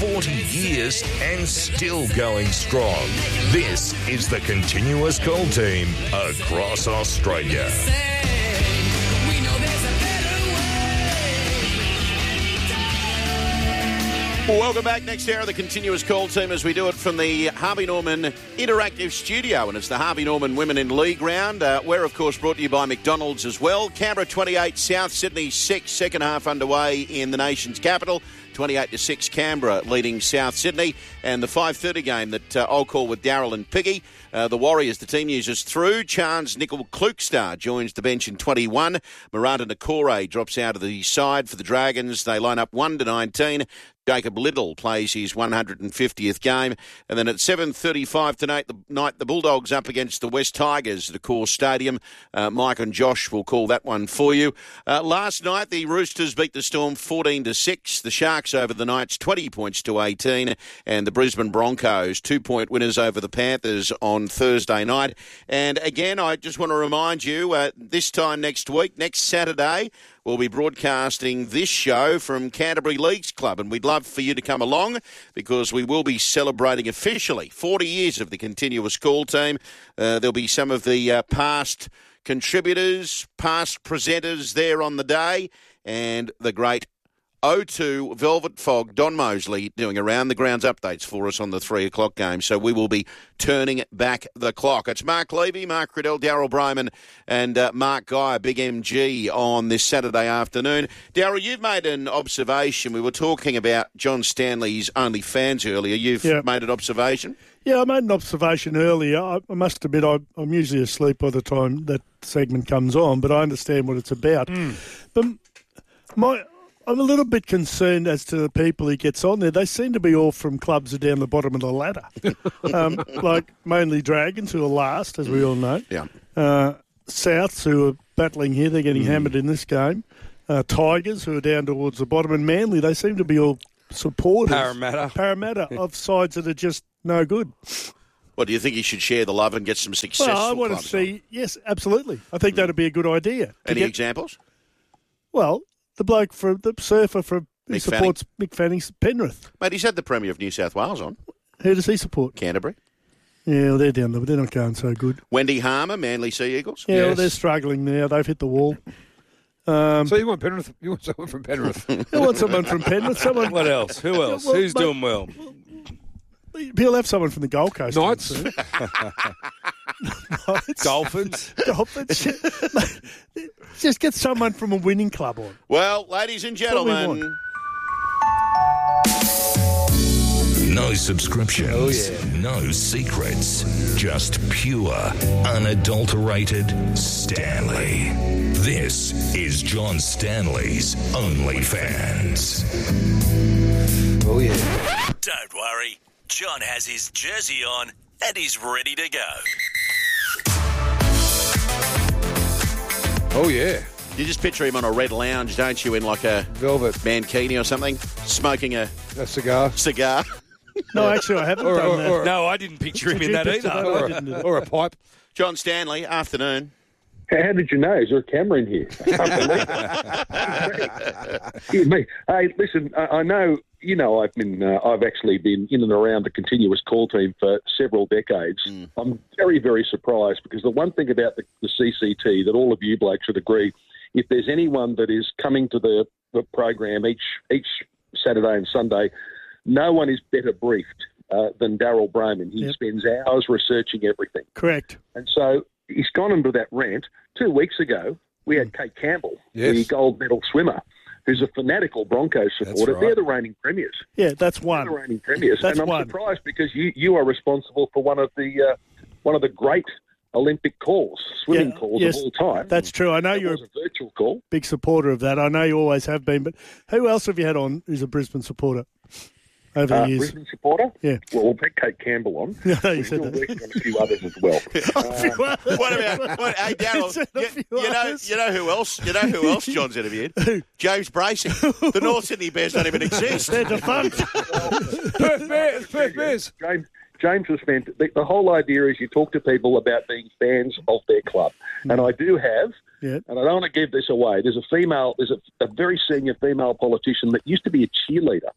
40 years and still going strong. This is the Continuous Call Team across Australia. Welcome back. Next hour of the Continuous Call Team as we do it from the Harvey Norman Interactive Studio, and it's the Harvey Norman Women in League round. We're, of course, brought to you by McDonald's as well. Canberra 28, South Sydney 6, second half underway in the nation's capital. 28-6 Canberra leading South Sydney. And the 5:30 game that I'll call with Daryl and Piggy. The Warriors, the team users through. Chance Nickel Klukstar joins the bench in 21. Miranda Nakore drops out of the side for the Dragons. They line up 1-19. Jacob Liddell plays his 150th game. And then at 7:35 tonight, the Bulldogs up against the West Tigers at Accor Stadium. Mike and Josh will call that one for you. Last night, the Roosters beat the Storm 14-6. The Sharks over the Knights 20 points to 18. And the Brisbane Broncos 2-point winners over the Panthers on Thursday night. And again, I just want to remind you, this time next week, next Saturday, we'll be broadcasting this show from Canterbury Leagues Club, and we'd love for you to come along because we will be celebrating officially 40 years of the Continuous Call Team. There'll be some of the past contributors, past presenters there on the day, and the great O2 Velvet Fog, Don Mosley, doing around the grounds updates for us on the 3 o'clock game. So we will be turning back the clock. It's Mark Levy, Mark Riddell, Daryl Brayman and Mark Guy, Big MG on this Saturday afternoon. Daryl, you've made an observation. We were talking about John Stanley's OnlyFans earlier. You've made an observation? Yeah, I made an observation earlier. I must admit I'm usually asleep by the time that segment comes on, but I understand what it's about. But I'm a little bit concerned as to the people he gets on there. They seem to be all from clubs that are down the bottom of the ladder, like mainly Dragons, who are last, as we all know. Yeah. Souths, who are battling here, they're getting hammered in this game. Tigers, who are down towards the bottom, and Manly, they seem to be all supporters. Parramatta of sides that are just no good. What, do you think he should share the love and get some successful Well, I want to see, yes, absolutely. I think that would be a good idea. Any examples? Well, the bloke from the surfer from who Mick supports Mick Fanning's Penrith. Mate, he's had the Premier of New South Wales on. Who does he support? Canterbury. Yeah, well, they're down there, but they're not going so good. Wendy Harmer, Manly Sea Eagles. Yeah, well, they're struggling now. They've hit the wall. So you want Penrith? You want someone from Penrith? I want someone from Penrith. What else? Who else? Well, Who's doing well? He'll have someone from the Gold Coast. Knights? Dolphins. Just get someone from a winning club on. Well, ladies and gentlemen, no subscriptions, no secrets, just pure, unadulterated Stanley. This is John Stanley's OnlyFans. Oh, yeah. Don't worry, John has his jersey on and he's ready to go. Oh, yeah. you just picture him on a red lounge, don't you, in like a velvet mankini or something, smoking a cigar. No, actually, I haven't done that. No, I didn't picture him in that either. Or a pipe. John Stanley, afternoon. How did you know? Is there a camera in here? Excuse me. Hey, listen, I know, I've actually been in and around the continuous call team for several decades. I'm very, very surprised because the one thing about the CCT that all of you blokes should agree, if there's anyone that is coming to the program each Saturday and Sunday, no one is better briefed than Daryl Brayman. He spends hours researching everything. Correct. And so he's gone into that rant. 2 weeks ago, we had Kate Campbell, the gold medal swimmer, who's a fanatical Broncos supporter. Right. They're the reigning premiers. Yeah, that's one. They're the reigning premiers. That's and I'm one. surprised because you are responsible for one of the great Olympic calls, swimming calls of all time. That's true. I know you're a virtual call. Big supporter of that. I know you always have been. But who else have you had on who's a Brisbane supporter over the years? Brisbane supporter? Yeah. Well, we'll pick Kate Campbell on. No, you We're said still that. working on a few others as well. What about? Hey, Daryl, you know who else? You know who else John's interviewed? James Bracey. The North Sydney Bears don't even exist. They're defunct. Perth Bears. James was fantastic. The whole idea is you talk to people about being fans of their club. And I do have, and I don't want to give this away, there's a very senior female politician that used to be a cheerleader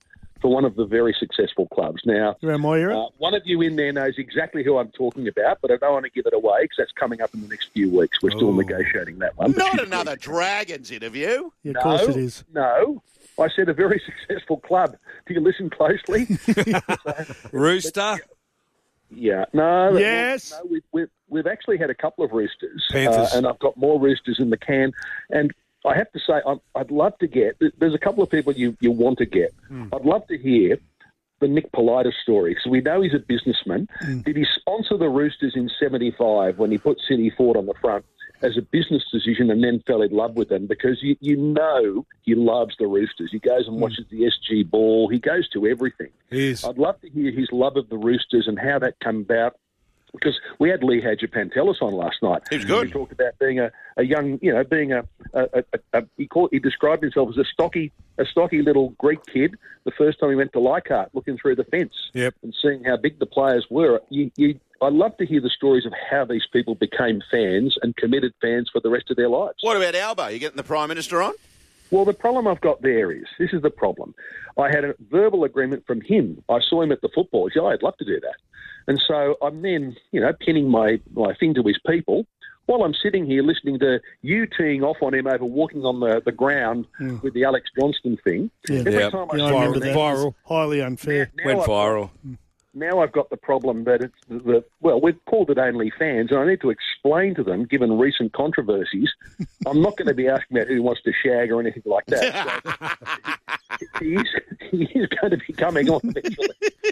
for one of the very successful clubs. Now, around my era? One of you in there knows exactly who I'm talking about, but I don't want to give it away because that's coming up in the next few weeks. We're still negotiating that one. Not another Dragons interview. Yeah, of course it is. No. I said a very successful club. Do you listen closely? Rooster? Yeah. No. Yes. No, we've actually had a couple of Roosters. Panthers. And I've got more Roosters in the can. And I have to say, I'd love to get... There's a couple of people you want to get. I'd love to hear the Nick Politis story. So we know he's a businessman. Did he sponsor the Roosters in 75 when he put City Ford on the front as a business decision and then fell in love with them? Because you know he loves the Roosters. He goes and watches the SG Ball. He goes to everything. I'd love to hear his love of the Roosters and how that came about. Because we had Lee Hadjipantelis on last night. He was good. He talked about being a young, being he described himself as a stocky little Greek kid the first time he went to Leichhardt, looking through the fence and seeing how big the players were. I'd love to hear the stories of how these people became fans and committed fans for the rest of their lives. What about Albo? You getting the Prime Minister on? Well, the problem I've got there is, this is the problem. I had a verbal agreement from him. I saw him at the football. He said, I'd love to do that. And so I'm then, pinning my thing to his people while I'm sitting here listening to you teeing off on him over walking on the ground with the Alex Johnston thing. Yeah. Every time I remember that. Viral. Highly unfair. Went viral. Now I've got the problem that we've called it OnlyFans, and I need to explain to them, given recent controversies, I'm not going to be asking about who wants to shag or anything like that. So he is going to be coming on eventually.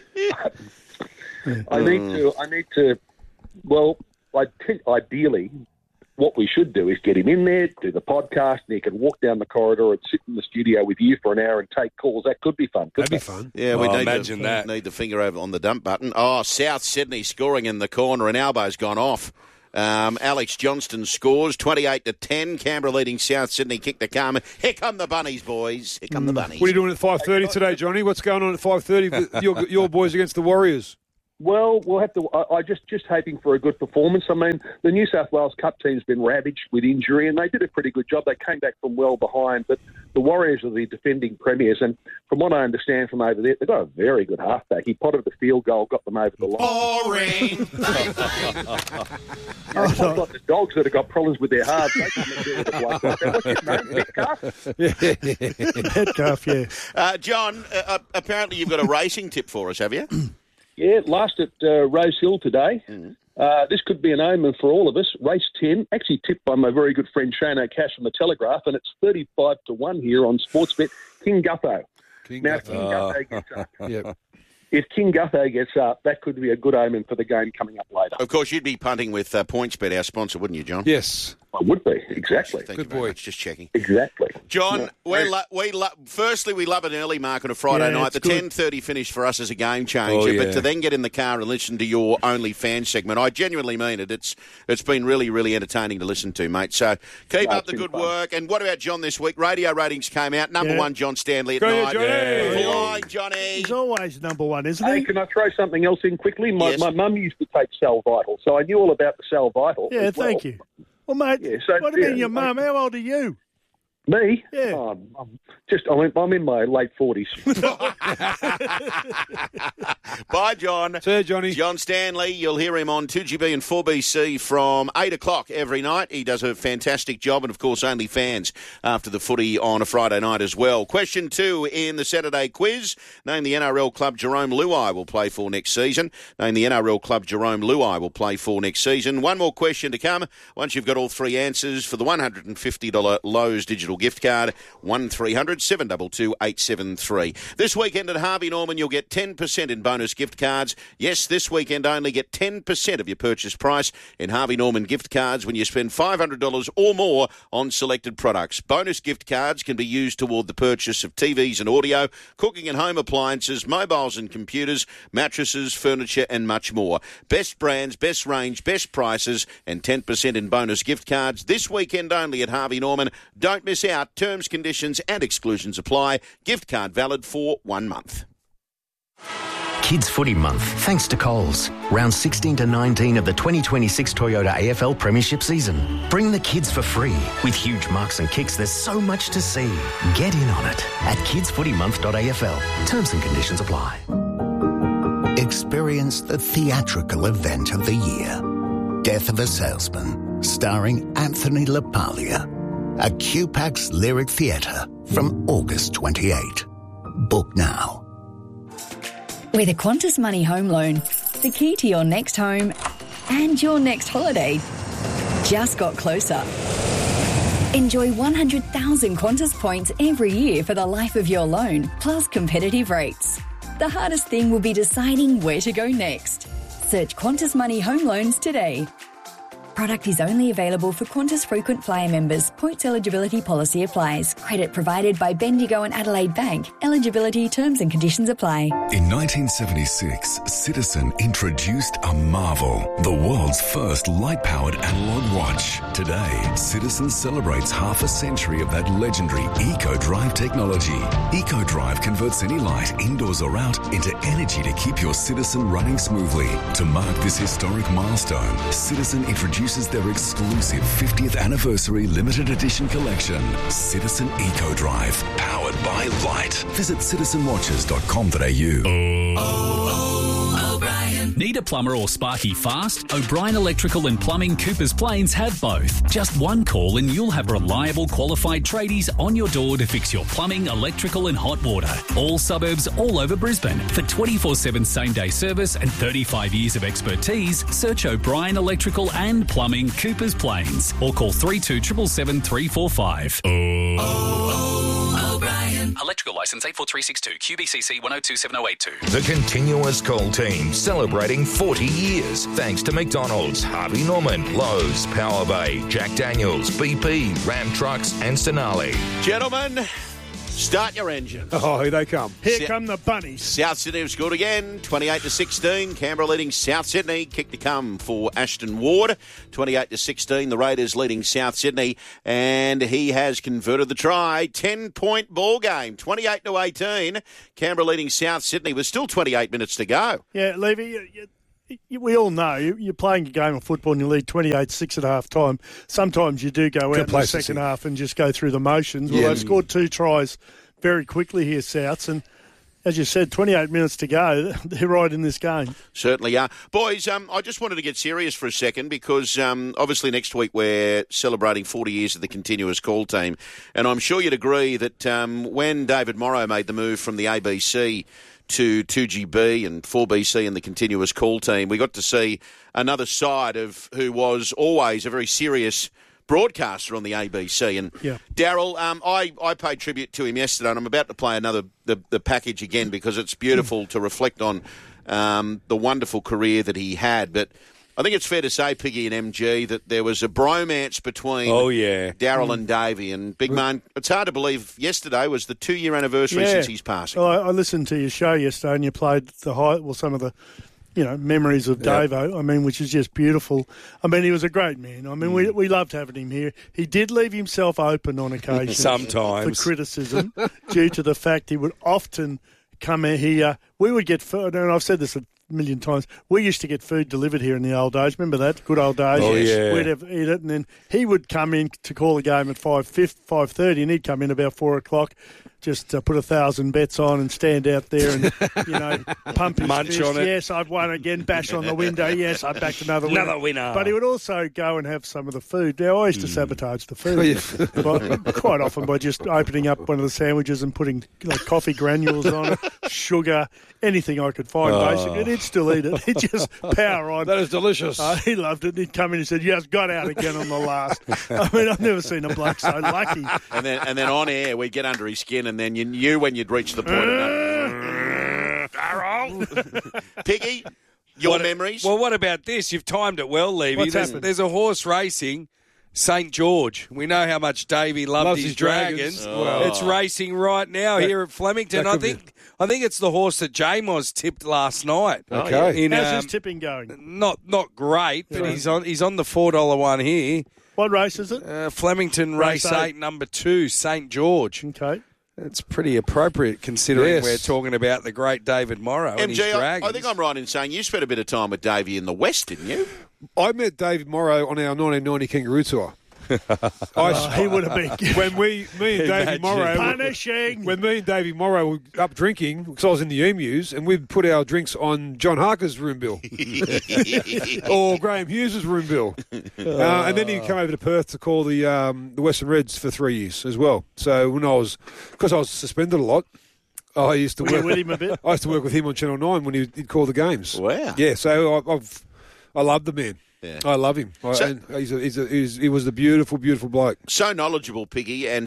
I need to. Well, ideally, what we should do is get him in there, do the podcast, and he can walk down the corridor and sit in the studio with you for an hour and take calls. That could be fun. That'd be fun. Yeah, we need imagine the finger over on the dump button. Oh, South Sydney scoring in the corner, and Albo's gone off. Alex Johnston scores 28-10. Canberra leading South Sydney. Kick to come. Here come the bunnies, boys. Here come the bunnies. What are you doing at 5:30 today, Johnny? What's going on at 5:30 with your boys against the Warriors? Well, we'll have to. I just hoping for a good performance. I mean, the New South Wales Cup team's been ravaged with injury, and they did a pretty good job. They came back from well behind, but the Warriors are the defending premiers, and from what I understand from over there, they've got a very good halfback. He potted the field goal, got them over the line. Boring. It's like the dogs that have got problems with their hearts. They come and deal with it like that. What's his name? Metcalf? Metcalf, yeah. John, apparently you've got a racing tip for us, have you? Yeah, last at Rose Hill today. This could be an omen for all of us. Race 10, actually tipped by my very good friend Shane O'Cash from the Telegraph, and it's 35-1 here on Sportsbet. King Gutho. King Gutho gets up. Yep. If King Gutho gets up, that could be a good omen for the game coming up later. Of course, you'd be punting with PointsBet, our sponsor, wouldn't you, John? Yes. I would be, exactly. Thank you very much. Just checking. Exactly. John, firstly, we love an early mark on a Friday night. The 10:30 finish for us is a game changer, but to then get in the car and listen to your OnlyFans segment, I genuinely mean it. It's been really, really entertaining to listen to, mate. So keep up the good work. And what about John this week? Radio ratings came out. Number one, John Stanley at night. Johnny. Flying, Johnny. He's always number one, isn't Hey, he? can I throw something else in quickly? Yes. My mum used to take Sal Vital, so I knew all about the Sal Vital. Yeah, as well. thank you. Well, mate, Yeah, so, what do you yeah, mean your mum? How old are you? Me? Yeah. I'm in my late 40s. Bye, John. See you, Johnny. John Stanley, you'll hear him on 2GB and 4BC from 8 o'clock every night. He does a fantastic job, and, of course, OnlyFans after the footy on a Friday night as well. Question 2 in the Saturday quiz. Name the NRL club Jerome Luai will play for next season. Name the NRL club Jerome Luai will play for next season. One more question to come. Once you've got all three answers for the $150 Lowe's digital gift card, 1300 722 873. This weekend at Harvey Norman, you'll get 10% in bonus gift cards. Yes, this weekend only, get 10% of your purchase price in Harvey Norman gift cards when you spend $500 or more on selected products. Bonus gift cards can be used toward the purchase of TVs and audio, cooking and home appliances, mobiles and computers, mattresses, furniture and much more. Best brands, best range, best prices and 10% in bonus gift cards. This weekend only at Harvey Norman. Don't miss out. Terms, conditions and exclusions apply. Gift card valid for 1 month. Kids Footy Month, thanks to Coles. Round 16 to 19 of the 2026 Toyota AFL Premiership season. Bring the kids for free. With huge marks and kicks, there's so much to see. Get in on it at kidsfootymonth.afl. Terms and conditions apply. Experience the theatrical event of the year. Death of a Salesman, starring Anthony LaPaglia. At QPAX Lyric Theatre from August 28. Book now. With a Qantas Money home loan, the key to your next home and your next holiday just got closer. Enjoy 100,000 Qantas points every year for the life of your loan, plus competitive rates. The hardest thing will be deciding where to go next. Search Qantas Money home loans today. Product is only available for Qantas frequent flyer members. Points eligibility policy applies. Credit provided by Bendigo and Adelaide Bank. Eligibility terms and conditions apply. In 1976, Citizen introduced a marvel, the world's first light-powered analog watch. Today, Citizen celebrates half a century of that legendary EcoDrive technology. EcoDrive converts any light, indoors or out, into energy to keep your Citizen running smoothly. To mark this historic milestone, Citizen introduces their exclusive 50th anniversary limited edition collection, Citizen EcoDrive, powered by light. Visit citizenwatches.com.au. O'Brien. Need a plumber or sparky fast? O'Brien Electrical and Plumbing Coopers Plains have both. Just one call and you'll have reliable qualified tradies on your door to fix your plumbing, electrical and hot water. All suburbs all over Brisbane. For 24/7 same-day service and 35 years of expertise, search O'Brien Electrical and Plumbing Coopers Plains or call 3277 345. O'Brien. Electrical licence 84362 QBCC 10270882. The Continuous Call team celebrating 40 years thanks to McDonald's, Harvey Norman, Lowe's, Power Bay, Jack Daniels, BP, Ram Trucks and Sonali. Gentlemen, start your engines. Oh, here they come. Here come the bunnies. South Sydney have scored again, 28-16. Canberra leading South Sydney. Kick to come for Ashton Ward, 28-16. The Raiders leading South Sydney, and he has converted the try. 10-point ball game, 28-18. Canberra leading South Sydney with still 28 minutes to go. Yeah, Levy, we all know you're playing a game of football and you lead 28-6 at half time. Sometimes you do go out in the second half and just go through the motions. Well, they've scored 2 tries very quickly here, Souths, and as you said, 28 minutes to go. They're right in this game. Certainly are. Boys, I just wanted to get serious for a second because obviously next week we're celebrating 40 years of the Continuous Call team, and I'm sure you'd agree that when David Morrow made the move from the ABC to 2GB and 4BC and the Continuous Call team, we got to see another side of who was always a very serious broadcaster on the ABC. And Daryl, I paid tribute to him yesterday, and I'm about to play the package again because it's beautiful to reflect on the wonderful career that he had. But I think it's fair to say, Piggy and MG, that there was a bromance between Daryl and Davey. And Big Man, it's hard to believe yesterday was the 2-year anniversary since his passing. Well, I listened to your show yesterday and you played some of the memories of Davo, I mean, which is just beautiful. I mean, he was a great man. I mean, we loved having him here. He did leave himself open on occasion sometimes for criticism due to the fact he would often come here. We would get food, and I've said this a million times, we used to get food delivered here in the old days. Remember that? Good old days. Oh, yeah. We'd have eat it, and then he would come in to call the game at 5:30, and he'd come in about 4 o'clock, just put 1,000 bets on and stand out there and, pump his munch fist. on it. Yes, I'd won again, bash on the window. Yes, I backed another winner. But he would also go and have some of the food. Now, I used to sabotage the food quite often by just opening up one of the sandwiches and putting coffee granules on it, sugar, anything I could find, basically. And he'd still eat it. He'd just power on. That is delicious. He loved it. He'd come in and said, "Yes, got out again on the last." I mean, I've never seen a bloke so lucky. And then on air, we'd get under his skin, and then you knew when you'd reached the point of Piggy, your memories? Well, what about this? You've timed it well, Levy. There's a horse racing, St. George. We know how much Davey loved his dragons. It's racing right now here at Flemington. I think it's the horse that J-Moz tipped last night. Okay. How's his tipping going? Not great, but he's on the $4 one here. What race is it? Flemington race 8, number 2, St. George. Okay. It's pretty appropriate considering we're talking about the great David Morrow and his Dragons. I think I'm right in saying you spent a bit of time with Davey in the West, didn't you? I met David Morrow on our 1990 Kangaroo Tour. He would have been. When me and Davey Morrow, punishing. When me and Davey Morrow were up drinking, because I was in the Emus, and we'd put our drinks on John Harker's room bill or Graham Hughes's room bill, and then he came over to Perth to call the Western Reds for 3 years as well. So when because I was suspended a lot. I used to work with him a bit. I used to work with him on Channel 9 when he'd call the games. Wow. Yeah, so I love the man. Yeah. I love him. He was a beautiful, beautiful bloke. So knowledgeable, Piggy, and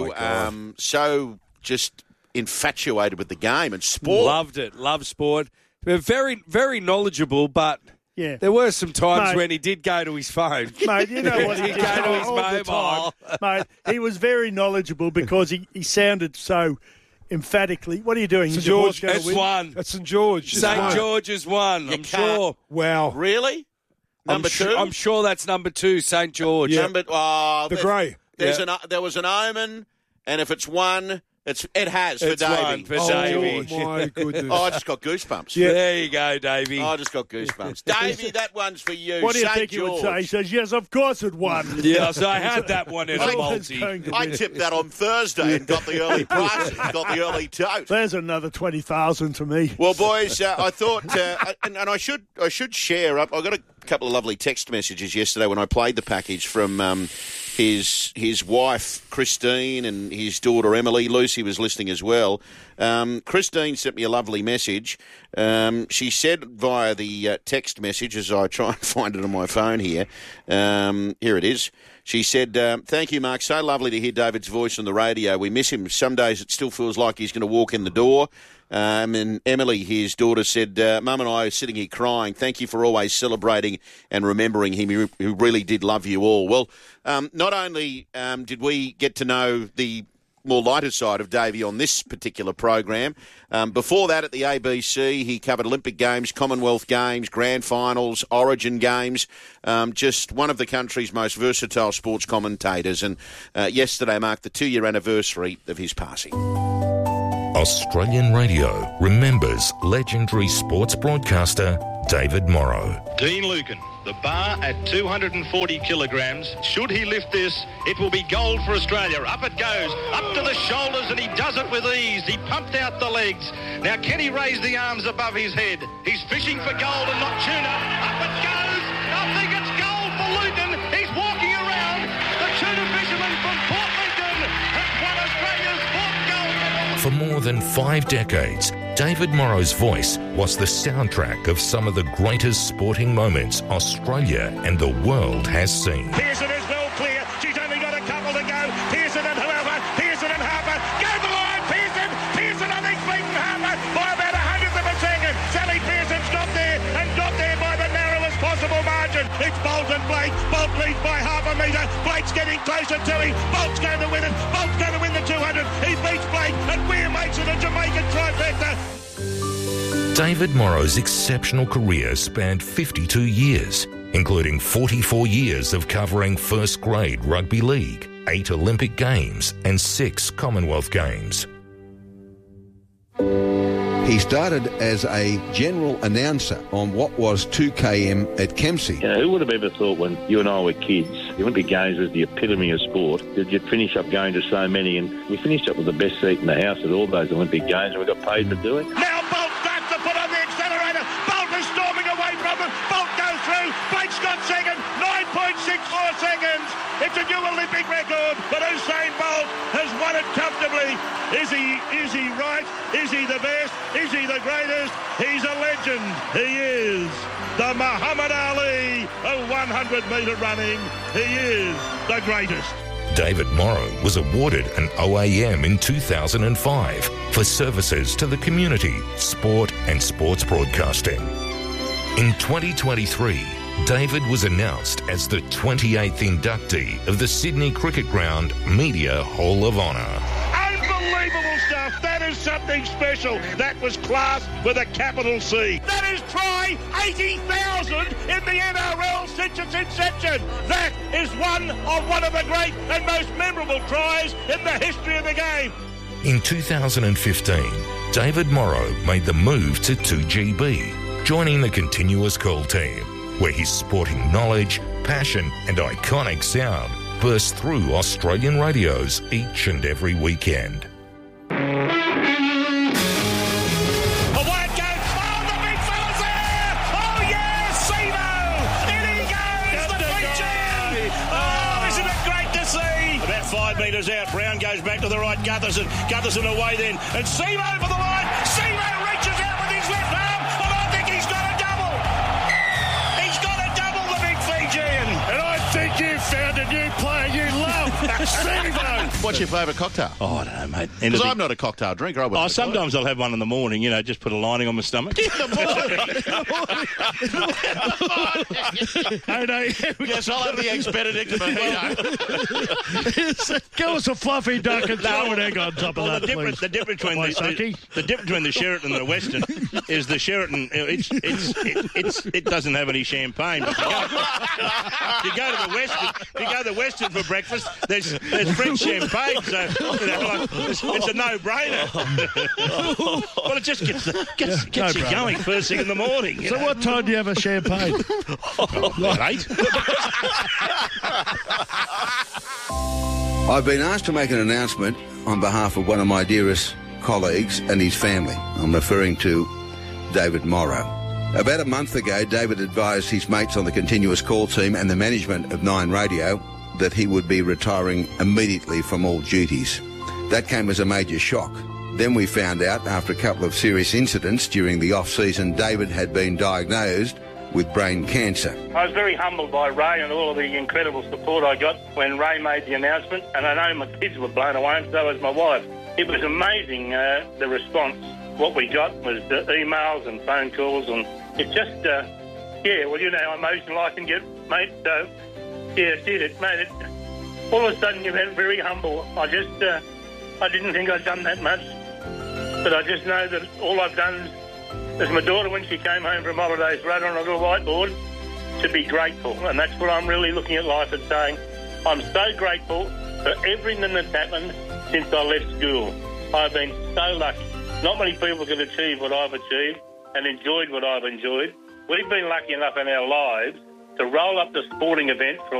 so just infatuated with the game and sport. Loved it. Loved sport. Very, very knowledgeable, but yeah, there were some times when he did go to his phone. Mate, you know what? He did go to his mobile. Mate, he was very knowledgeable because he sounded so emphatically. What are you doing? St. George. That's one. That's St. George. St. George is one. I'm sure. Wow. Really? Number two? I'm sure that's number 2, St. George. Yeah. The grey. There was an omen, and if it's one, it has for Davey. For Davey. Oh, my goodness. I just got goosebumps. Yeah. There you go, Davey. I just got goosebumps. Davey, that one's for you. What do you St. think George. he would say? He says, yes, of course it won. Yes, I had that one in a multi. I tipped that on Thursday and got the early prices, got the early tote. There's another 20,000 to me. Well, boys, I thought, and I should share. I got a couple of lovely text messages yesterday when I played the package from his wife Christine and his daughter Emily. Lucy was listening as well. Christine sent me a lovely message. She said via the text message, as I try and find it on my phone here. Here it is. She said, thank you, Mark. So lovely to hear David's voice on the radio. We miss him. Some days it still feels like he's going to walk in the door. And Emily, his daughter, said, Mum and I are sitting here crying. Thank you for always celebrating and remembering him, who really did love you all. Well, not only did we get to know the more lighter side of Davey on this particular program, before that at the ABC, he covered Olympic Games, Commonwealth Games, Grand Finals, Origin Games, just one of the country's most versatile sports commentators. And yesterday marked the 2-year anniversary of his passing. Australian Radio remembers legendary sports broadcaster David Morrow. Dean Lucan, the bar at 240 kilograms. Should he lift this, it will be gold for Australia. Up it goes, up to the shoulders, and he does it with ease. He pumped out the legs. Now can he raise the arms above his head? He's fishing for gold and not tuna. Up it goes. I think it's gold for Lucan. He's walking around. The tuna fisherman from Port Lincoln has won Australia's 4th gold medal. For more than 5 decades, David Morrow's voice was the soundtrack of some of the greatest sporting moments Australia and the world has seen. Pearson is well clear. She's only got a couple to go. Pearson and whoever. Pearson and Harper. Go the line, Pearson. Pearson, I think, beaten Harper by about 100th of a second. Sally Pearson stopped there and got there by the narrowest possible margin. It's Bolt and Blake. Bolt leads by half a metre. Blake's getting closer to him. Bolt's going to win it. Bolt's going to win the 200. He beats Blake, and Weir makes it a Jamaican trifecta. David Morrow's exceptional career spanned 52 years, including 44 years of covering first-grade rugby league, 8 Olympic Games and 6 Commonwealth Games. He started as a general announcer on what was 2KM at Kempsey. Yeah, who would have ever thought when you and I were kids, the Olympic Games was the epitome of sport, that you'd finish up going to so many, and we finished up with the best seat in the house at all those Olympic Games, and we got paid to do it. Now Bolt starts to put on the accelerator. Bolt is storming away from him. Bolt goes through. Blake's got second. 9.64 seconds. It's a new Olympic record, but Usain Bolt has won it comfortably. Is he right? Is he the best? Is he the greatest? He's a legend. He is the Muhammad Ali of 100-metre running. He is the greatest. David Morrow was awarded an OAM in 2005 for services to the community, sport and sports broadcasting. In 2023, David was announced as the 28th inductee of the Sydney Cricket Ground Media Hall of Honour. Unbelievable stuff. That is something special. That was class with a capital C. That is try 80,000 in the NRL since its inception. That is one of the great and most memorable tries in the history of the game. In 2015, David Morrow made the move to 2GB, joining the Continuous Call team, where his sporting knowledge, passion and iconic sound burst through Australian radios each and every weekend. Metres out, Brown goes back to the right, Gutherson away then, and Simo for the line. Simo reaches out with his left arm, and I think he's got a double. He's got a double, the big Fijian. And I think you found a new player you love, Simo. What's your favourite cocktail? Oh, I don't know, mate. Because I'm not a cocktail drinker. Sometimes I'll have one in the morning, just put a lining on my stomach. In the morning? Oh, no. Yes, I'll have the ex-Benedict mojito. Give us a fluffy duck and throw an egg on top of that, please. The difference between the Sheraton and the Western is the Sheraton, it doesn't have any champagne. But you go to the Western for breakfast, there's French champagne, so it's a no-brainer. Well, it just gets you going first thing in the morning. So what time do you have a champagne? At 8. I've been asked to make an announcement on behalf of one of my dearest colleagues and his family. I'm referring to David Morrow. About a month ago, David advised his mates on the Continuous Call team and the management of Nine Radio that he would be retiring immediately from all duties. That came as a major shock. Then we found out, after a couple of serious incidents during the off-season, David had been diagnosed with brain cancer. I was very humbled by Ray and all of the incredible support I got when Ray made the announcement, and I know my kids were blown away, and so was my wife. It was amazing, the response. What we got was emails and phone calls, and it just, how emotional I can get, mate. So, it did. It made it. All of a sudden, you went very humble. I didn't think I'd done that much, but I just know that all I've done is my daughter, when she came home from holidays, wrote on a little whiteboard to be grateful. And that's what I'm really looking at life and saying, I'm so grateful for everything that's happened since I left school. I've been so lucky. Not many people can achieve what I've achieved and enjoyed what I've enjoyed. We've been lucky enough in our lives to roll up the sporting event from